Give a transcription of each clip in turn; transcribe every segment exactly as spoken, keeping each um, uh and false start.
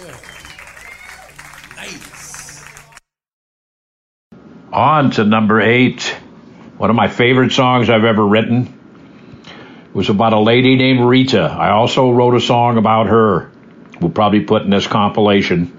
Nice. On to number eight. One of my favorite songs I've ever written. It was about a lady named Rita. I also wrote a song about her. We'll probably put in this compilation.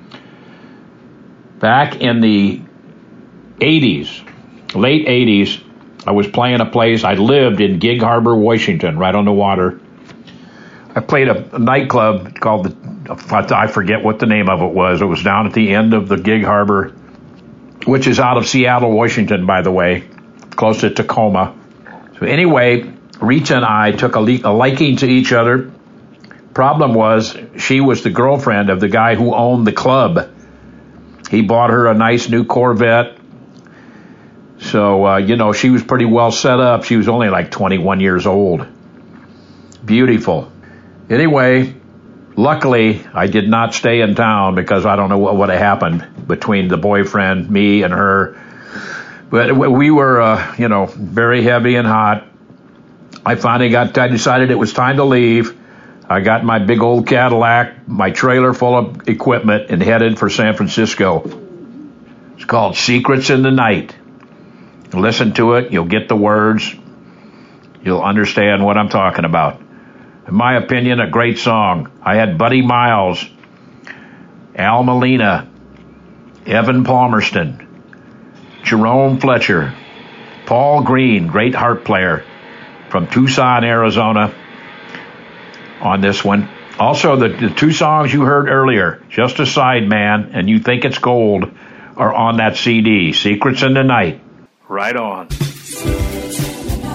Back in the eighties, late eighties, I was playing a place. I lived in Gig Harbor, Washington, right on the water. I played a, a nightclub called the, I forget what the name of it was. It was down at the end of the Gig Harbor, which is out of Seattle, Washington, by the way, close to Tacoma. So anyway, Rita and I took a, le- a liking to each other. Problem was, she was the girlfriend of the guy who owned the club. He bought her a nice new Corvette. So, uh, you know, she was pretty well set up. She was only like twenty-one years old. Beautiful. Anyway, luckily, I did not stay in town because I don't know what would have happened between the boyfriend, me, and her. But we were, uh, you know, very heavy and hot. I finally got, I decided it was time to leave. I got my big old Cadillac, my trailer full of equipment, and headed for San Francisco. It's called Secrets in the Night. Listen to it. You'll get the words. You'll understand what I'm talking about. In my opinion, a great song. I had Buddy Miles, Al Molina, Evan Palmerston, Jerome Fletcher, Paul Green, great harp player from Tucson, Arizona, on this one. Also, the, the two songs you heard earlier, Just a Sideman and You Think It's Gold, are on that C D, Secrets in the Night. Right on. Secrets in the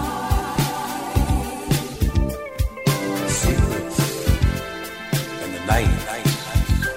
night. Secrets in the night.